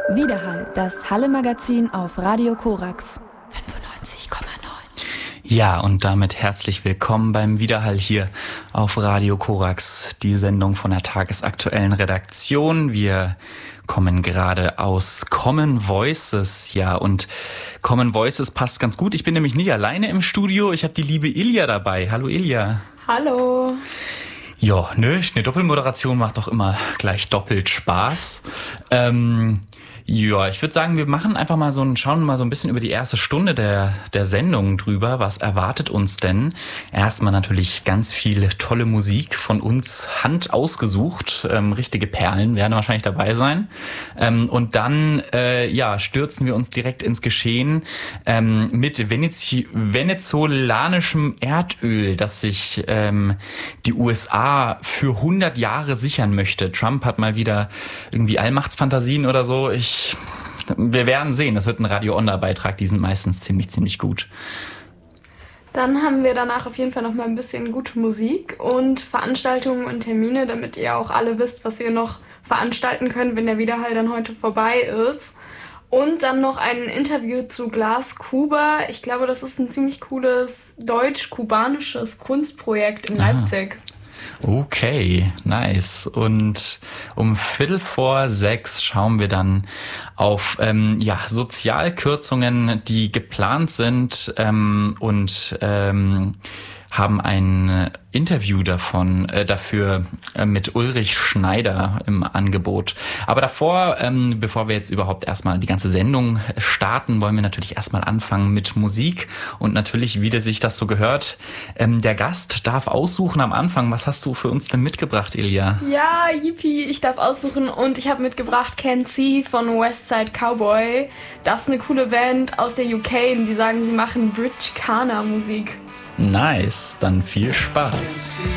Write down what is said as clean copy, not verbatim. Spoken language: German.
Widerhall, das Halle-Magazin auf Radio Korax 95,9. Ja, und damit herzlich willkommen beim Widerhall hier auf Radio Korax, die Sendung von der tagesaktuellen Redaktion. Wir kommen gerade aus Common Voices, ja, und Common Voices passt ganz gut. Ich bin nämlich nicht alleine im Studio, ich habe die liebe Ilja dabei. Hallo Ilja. Hallo. Ja, eine Doppelmoderation macht doch immer gleich doppelt Spaß. Ja, ich würde sagen, wir machen einfach mal schauen mal so ein bisschen über die erste Stunde der Sendung drüber. Was erwartet uns denn? Erstmal natürlich ganz viel tolle Musik von uns Hand ausgesucht. Richtige Perlen werden wahrscheinlich dabei sein. Und dann, stürzen wir uns direkt ins Geschehen mit venezolanischem Erdöl, das sich die USA für 100 Jahre sichern möchte. Trump hat mal wieder irgendwie Allmachtsfantasien oder so. Wir werden sehen, das wird ein Radio-Onda-Beitrag, die sind meistens ziemlich gut. Dann haben wir danach auf jeden Fall noch mal ein bisschen gute Musik und Veranstaltungen und Termine, damit ihr auch alle wisst, was ihr noch veranstalten könnt, wenn der Widerhall dann heute vorbei ist. Und dann noch ein Interview zu Glas Kuba. Ich glaube, das ist ein ziemlich cooles deutsch-kubanisches Kunstprojekt in Leipzig. Okay, nice. Und um 5:45 schauen wir dann auf Sozialkürzungen, die geplant sind und haben ein Interview dafür mit Ulrich Schneider im Angebot. Aber davor, bevor wir jetzt überhaupt erstmal die ganze Sendung starten, wollen wir natürlich erstmal anfangen mit Musik und natürlich, wie sich das so gehört. Der Gast darf aussuchen am Anfang. Was hast du für uns denn mitgebracht, Ilja? Ja, yippie, ich darf aussuchen und ich habe mitgebracht Can't See von Westside Cowboy. Das ist eine coole Band aus der UK und die sagen, sie machen Bridge-Kana-Musik. Nice, dann viel Spaß.